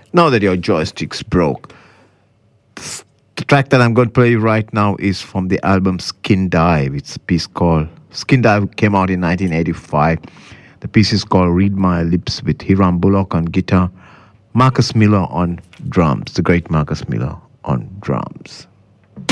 Now that your joystick's broke, the track that I'm going to play right now is from the album Skin Dive. It's a piece called Skin Dive, came out in 1985. The piece is called Read My Lips, with Hiram Bullock on guitar, Marcus Miller on drums, the great Marcus Miller on drums.